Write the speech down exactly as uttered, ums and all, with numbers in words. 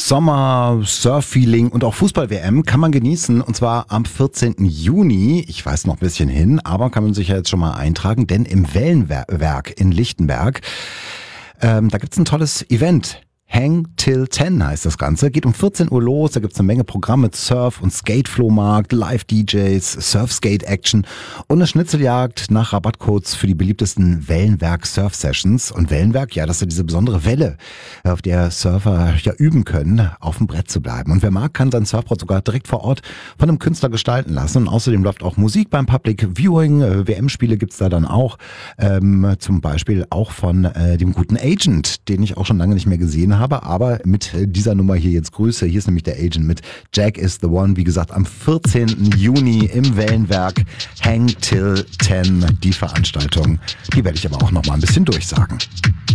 Sommer, Surf-Feeling und auch Fußball-W M kann man genießen, und zwar am vierzehnten Juni. Ich weiß noch ein bisschen hin, aber kann man sich ja jetzt schon mal eintragen, denn im Wellenwerk in Lichtenberg, ähm, da gibt's ein tolles Event. Hang Till ten heißt das Ganze. Geht um vierzehn Uhr los, da gibt's eine Menge Programme, Surf- und Skate-Flohmarkt, Live-D Js, Surf-Skate-Action und eine Schnitzeljagd nach Rabattcodes für die beliebtesten Wellenwerk-Surf-Sessions. Und Wellenwerk, ja, das ist ja diese besondere Welle, auf der Surfer ja üben können, auf dem Brett zu bleiben. Und wer mag, kann sein Surfboard sogar direkt vor Ort von einem Künstler gestalten lassen. Und außerdem läuft auch Musik beim Public Viewing, W M-Spiele gibt's da dann auch, ähm, zum Beispiel auch von äh, dem guten Agent, den ich auch schon lange nicht mehr gesehen habe. Habe, aber mit dieser Nummer hier jetzt Grüße. Hier ist nämlich der Agent mit Jack is the One. Wie gesagt, am vierzehnten Juni im Wellenwerk Hang Till ten. Die Veranstaltung, die werde ich aber auch noch mal ein bisschen durchsagen.